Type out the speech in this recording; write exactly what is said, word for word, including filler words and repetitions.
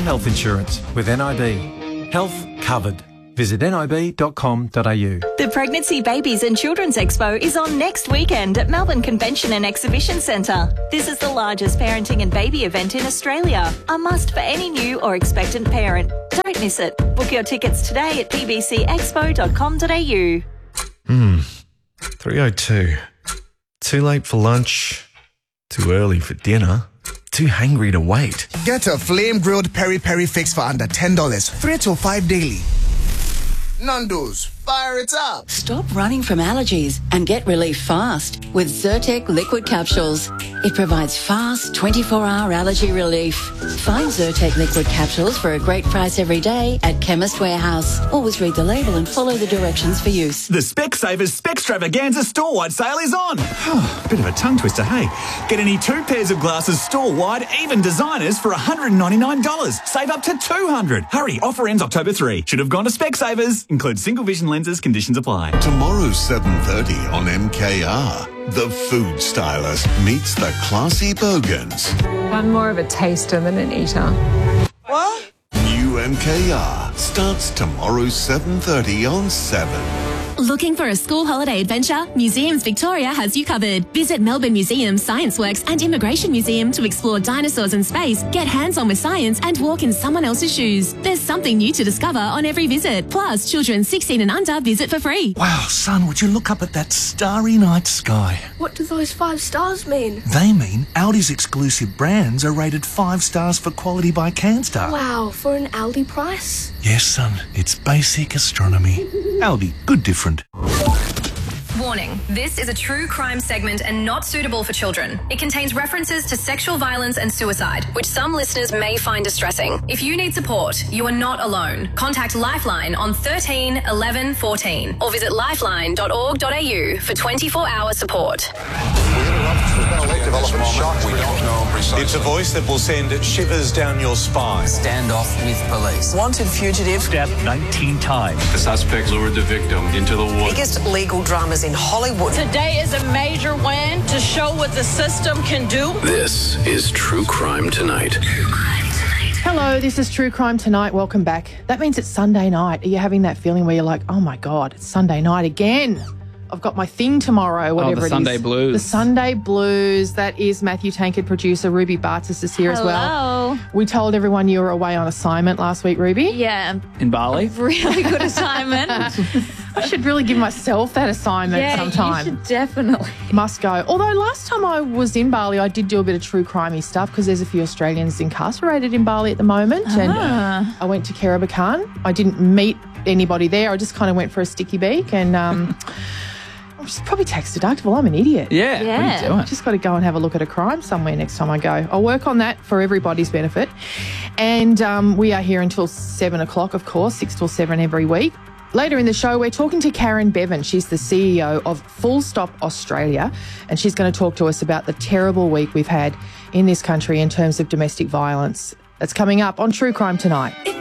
health insurance with N I B. Health covered. Visit nib dot com dot a u. The Pregnancy, Babies and Children's Expo is on next weekend at Melbourne Convention and Exhibition Centre. This is the largest parenting and baby event in Australia. A must for any new or expectant parent. Don't miss it. Book your tickets today at p b c expo dot com dot a u. Hmm. three oh two. Too late for lunch. Too early for dinner. Too hungry to wait. Get a flame-grilled peri-peri fix for under ten dollars. Three till five daily. Nando's, fire it up. Stop running from allergies and get relief fast with Zyrtec liquid capsules. It provides fast twenty-four hour allergy relief. Find Zyrtec liquid capsules for a great price every day at Chemist Warehouse. Always read the label and follow the directions for use. The Specsavers Specstravaganza store-wide sale is on. Bit of a tongue twister, hey? Get any two pairs of glasses store-wide, even designers, for one hundred ninety-nine dollars. Save up to two hundred dollars. Hurry, offer ends October third. Should have gone to Specsavers. Includes single vision lenses, conditions apply. Tomorrow, seven thirty on M K R. The Food Stylist meets the classy Bogans. I'm more of a taster than an eater. What? New M K R starts tomorrow, seven thirty on seven. Looking for a school holiday adventure? Museums Victoria has you covered. Visit Melbourne Museum, Science Works and Immigration Museum to explore dinosaurs in space, get hands-on with science and walk in someone else's shoes. There's something new to discover on every visit. Plus, children sixteen and under visit for free. Wow, son, would you look up at that starry night sky? What do those five stars mean? They mean Aldi's exclusive brands are rated five stars for quality by CanStar. Wow, for an Aldi price? Yes, son, it's basic astronomy. Aldi, good different. Warning, this is a true crime segment and not suitable for children. It contains references to sexual violence and suicide, which some listeners may find distressing. If you need support, you are not alone. Contact Lifeline on thirteen eleven fourteen or visit lifeline dot org dot a u for twenty-four hour support. It's a voice that will send shivers down your spine. Stand off with police. Wanted fugitive. Stabbed nineteen times. The suspect lured the victim into the woods. Biggest legal dramas in Hollywood. Today is a major win to show what the system can do. This is True Crime Tonight. True Crime Tonight. Hello, this is True Crime Tonight. Welcome back. That means it's Sunday night. Are you having that feeling where you're like, oh my God, it's Sunday night again? I've got my thing tomorrow, whatever oh, the it Sunday is. Blues. The Sunday Blues. That is Matthew Tankard, producer. Ruby Bartis is here Hello. as well. We told everyone you were away on assignment last week, Ruby. Yeah. In Bali? Really good assignment. I should really give myself that assignment yeah, sometime. You should definitely. Must go. Although last time I was in Bali, I did do a bit of true crimey stuff because there's a few Australians incarcerated in Bali at the moment. Ah. And uh, I went to Kerabakan. I didn't meet anybody there. I just kind of went for a sticky beak and... Um, It's probably tax deductible. I'm an idiot. Yeah. yeah. What are you doing? Just got to go and have a look at a crime somewhere next time I go. I'll work on that for everybody's benefit. And um, we are here until seven o'clock, of course, six till seven every week. Later in the show, we're talking to Karen Bevan. She's the C E O of Full Stop Australia, and she's going to talk to us about the terrible week we've had in this country in terms of domestic violence. That's coming up on True Crime Tonight.